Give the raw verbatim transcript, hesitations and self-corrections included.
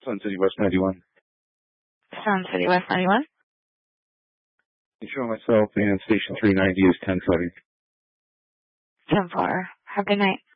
Sun City West ninety-one. Sun City West ninety-one. You show myself and station three ninety is ten seven. ten four. Have a good night.